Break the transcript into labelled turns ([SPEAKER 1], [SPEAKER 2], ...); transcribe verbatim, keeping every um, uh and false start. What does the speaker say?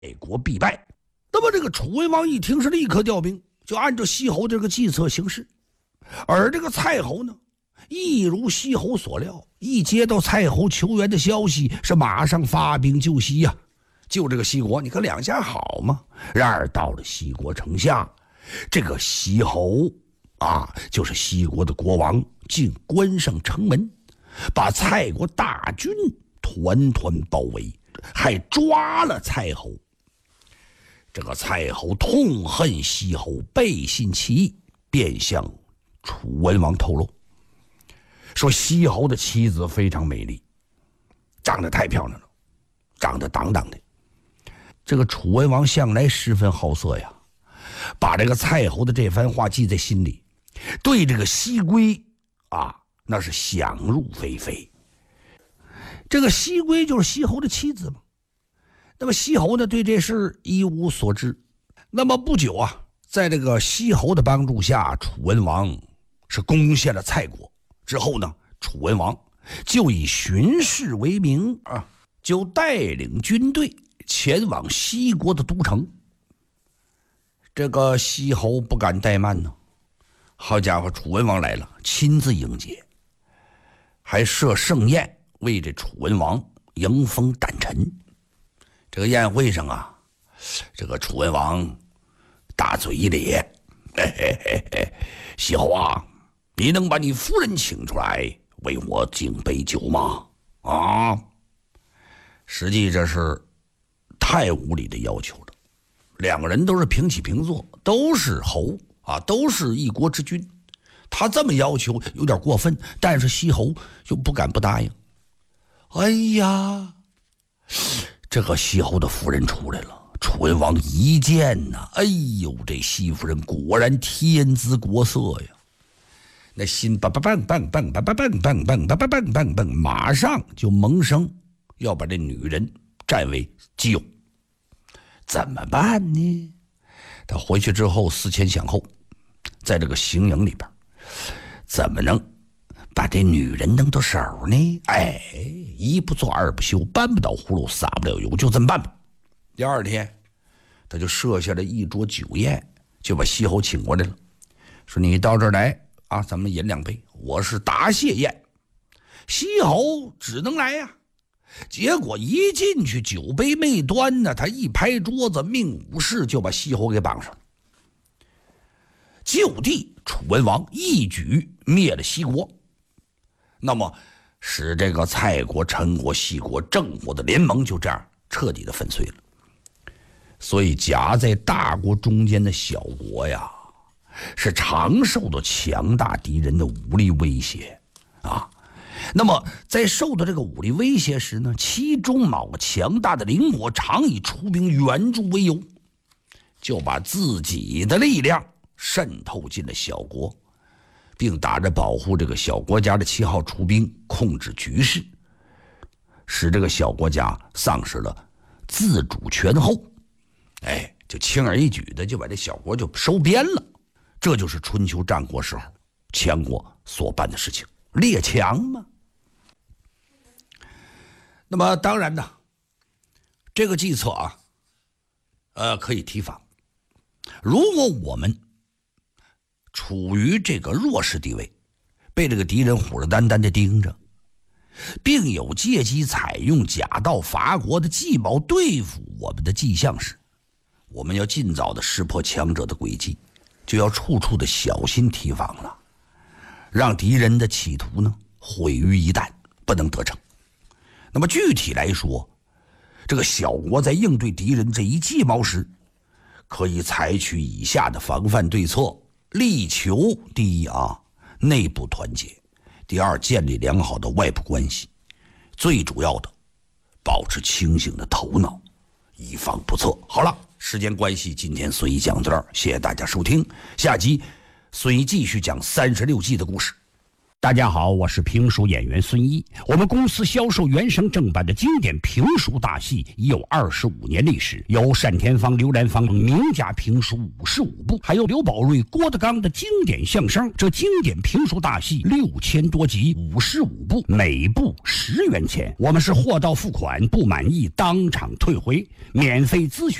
[SPEAKER 1] 国必败。那么这个楚文王一听是立刻调兵，就按照西侯这个计策行事。而这个蔡侯呢，一如西侯所料，一接到蔡侯求援的消息，是马上发兵救西呀、啊，救这个西国。你看两下好吗？然而到了西国城下，这个西侯啊，就是西国的国王，竟关上城门，把蔡国大军团团包围，还抓了蔡侯。这个蔡侯痛恨西侯背信弃义，便向楚文王透露说，西侯的妻子非常美丽，长得太漂亮了，长得当当的。这个楚文王向来十分好色呀，把这个蔡侯的这番话记在心里，对这个西归啊，那是想入非非。这个西归就是西侯的妻子嘛。那么西侯呢，对这事一无所知。那么不久啊，在这个西侯的帮助下，楚文王是攻陷了蔡国。之后呢，楚文王就以巡视为名啊，就带领军队前往西国的都城。这个西侯不敢怠慢呢，好家伙，楚文王来了，亲自迎接，还设盛宴为这楚文王迎封胆臣。这个宴会上啊，这个楚文王大嘴一咧，嘿嘿嘿嘿，西侯啊，你能把你夫人请出来为我敬杯酒吗？啊，实际这是太无理的要求了。两个人都是平起平坐，都是侯啊，都是一国之君，他这么要求有点过分，但是西侯就不敢不答应。哎呀，这个西侯的夫人出来了，楚文王一见呐，哎呦，这西夫人果然天姿国色呀，那心梆梆梆梆梆梆梆梆梆梆梆梆梆梆，马上就萌生要把这女人占为己有。怎么办呢？他回去之后思前想后，在这个行营里边，怎么能把这女人弄到手呢？哎，一不做二不休，搬不倒葫芦撒不了油，就这么办吧。第二天，他就设下了一桌酒宴，就把西侯请过来了，说你到这儿来啊，咱们饮两杯，我是答谢宴。西侯只能来呀、啊。结果一进去，酒杯没端呢，他一拍桌子，命武士就把西侯给绑上了。就地楚文王一举灭了西国，那么使这个蔡国、陈国、西国、郑国的联盟就这样彻底的粉碎了。所以夹在大国中间的小国呀，是常受到强大敌人的武力威胁啊。那么在受到这个武力威胁时呢，其中某个强大的邻国常以出兵援助为由，就把自己的力量渗透进了小国，并打着保护这个小国家的旗号出兵，控制局势，使这个小国家丧失了自主权后，哎，就轻而易举的就把这小国就收编了。这就是春秋战国时候强国所办的事情，列强嘛。那么当然呢，这个计策啊，呃，可以提防。如果我们处于这个弱势地位，被这个敌人虎视眈眈的盯着，并有借机采用假道伐国的计谋对付我们的迹象时，我们要尽早的识破强者的诡计，就要处处的小心提防了，让敌人的企图呢毁于一旦，不能得逞。那么具体来说，这个小国在应对敌人这一计谋时，可以采取以下的防范对策，力求第一啊，内部团结；第二，建立良好的外部关系；最主要的，保持清醒的头脑，以防不测。好了，时间关系，今天孙毅讲到这儿，谢谢大家收听。下集孙毅继续讲三十六计的故事。 大家好，我是评书演员孙一。我们公司销售原声正版的经典评书大戏已有二十五年历史，有单田芳、刘兰芳名家评书五十五部，还有刘宝瑞、郭德纲的经典相声。这经典评书大戏六千多集，五十五部，每部十元钱。我们是货到付款，不满意当场退回，免费咨询。